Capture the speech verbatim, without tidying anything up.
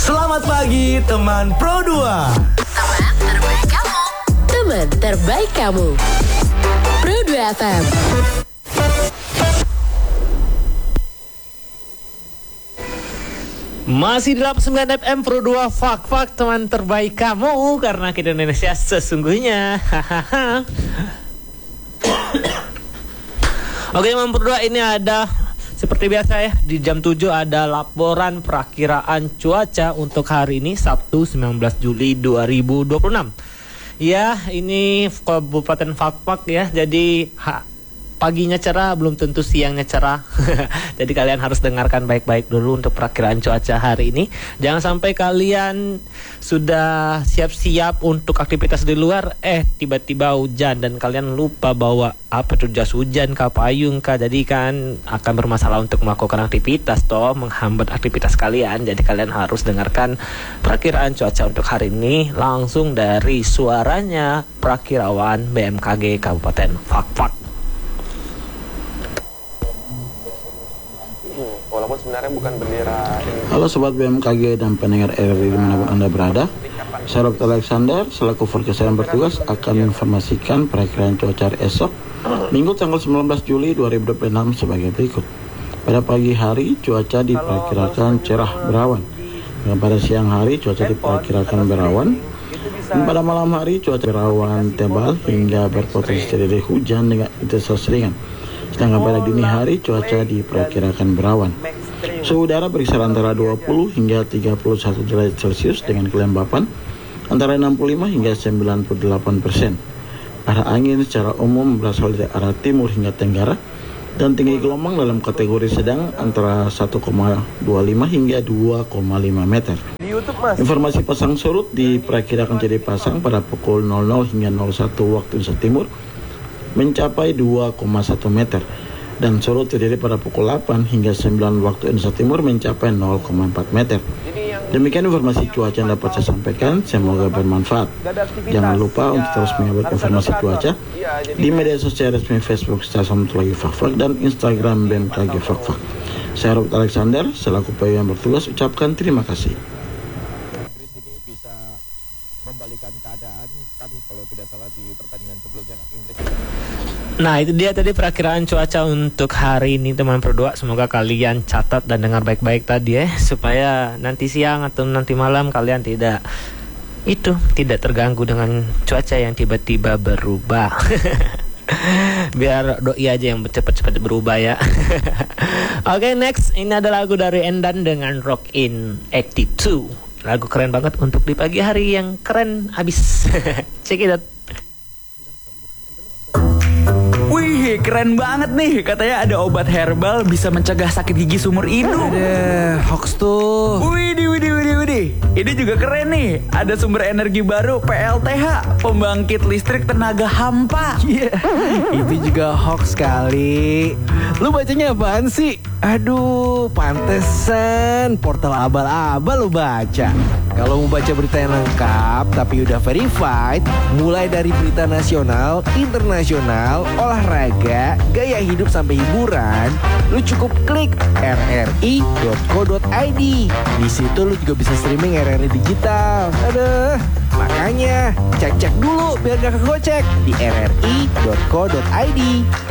Selamat pagi teman Pro dua. Teman terbaik kamu. Teman terbaik kamu. Pro dua F M. Masih di delapan puluh sembilan F M Pro dua, Fak-Fak teman terbaik kamu, karena kita Indonesia sesungguhnya. Oke teman Pro dua, ini ada seperti biasa ya, di jam tujuh ada laporan perakiraan cuaca untuk hari ini Sabtu sembilan belas Juli dua ribu dua puluh enam. Ya, ini Kabupaten Fak-Fak ya. Jadi ha, paginya cerah, belum tentu siangnya cerah. Jadi kalian harus dengarkan baik-baik dulu untuk perakiraan cuaca hari ini. Jangan sampai kalian sudah siap-siap untuk aktivitas di luar, eh tiba-tiba hujan dan kalian lupa bawa apa tuh, jas hujan kah, payung kah. Jadi kan akan bermasalah untuk melakukan aktivitas toh, menghambat aktivitas kalian. Jadi kalian harus dengarkan perakiraan cuaca untuk hari ini langsung dari suaranya Prakirawan B M K G Kabupaten Fak-Fak. Walaupun sebenarnya bukan bendera ini. Halo Sobat B M K G dan pendengar R R I dimanapun Anda berada. Saya Dokter Alexander selaku Forecast yang bertugas akan menginformasikan perakiraan cuaca hari esok Minggu tanggal sembilan belas Juli dua ribu dua puluh enam sebagai berikut. Pada pagi hari cuaca diperkirakan cerah berawan, dan pada siang hari cuaca diperkirakan berawan, dan pada malam hari cuaca berawan tebal hingga berpotensi terjadi hujan dengan intensitas ringan. Sedangkan pada dini hari cuaca diperkirakan berawan. Suhu udara berkisar antara dua puluh hingga tiga puluh satu derajat Celcius dengan kelembapan antara enam puluh lima hingga sembilan puluh delapan persen. Arah angin secara umum berasal dari arah timur hingga tenggara dan tinggi gelombang dalam kategori sedang antara satu koma dua lima hingga dua koma lima meter. Informasi pasang surut diperkirakan jadi pasang pada pukul nol nol hingga nol satu waktu Indonesia Timur mencapai dua koma satu meter, dan surut terjadi pada pukul delapan hingga sembilan waktu Indonesia Timur mencapai nol koma empat meter. Demikian informasi cuaca yang dapat saya sampaikan, semoga bermanfaat. Jangan lupa untuk terus mengupdate informasi cuaca di media sosial resmi Facebook Stasiun Meteorologi Fak-Fak dan Instagram B M K G Fak-Fak. Saya Robert Alexander selaku P W yang bertugas ucapkan terima kasih. Inggris ini bisa membalikan keadaan, kan kalau tidak salah di pertandingan sebelumnya Inggris. Nah itu dia tadi perakiraan cuaca untuk hari ini teman Pro dua. Semoga kalian catat dan dengar baik-baik tadi ya, supaya nanti siang atau nanti malam kalian tidak itu tidak terganggu dengan cuaca yang tiba-tiba berubah. Biar doi aja yang cepat-cepat berubah ya. Oke, okay, next ini ada lagu dari Endan dengan Rock In delapan puluh dua. Lagu keren banget untuk di pagi hari yang keren habis. Check it out. Wih, keren banget nih. Katanya ada obat herbal bisa mencegah sakit gigi seumur hidup. Ada hoax tuh. Widih, widih, widih, widih. Ini juga keren nih. Ada sumber energi baru P L T H, pembangkit listrik tenaga hampa. Iya, yeah. Itu juga hoax kali. Lu bacanya apaan sih? Aduh, pantesan portal abal-abal lu baca. Kalau mau baca berita yang lengkap tapi udah verified, mulai dari berita nasional, internasional, olahraga, gaya hidup sampai hiburan, lu cukup klik r r i dot co dot i d. Di situ lu juga bisa streaming R R I digital. Aduh, makanya cek-cek dulu biar gak kegocek di r r i dot co dot i d.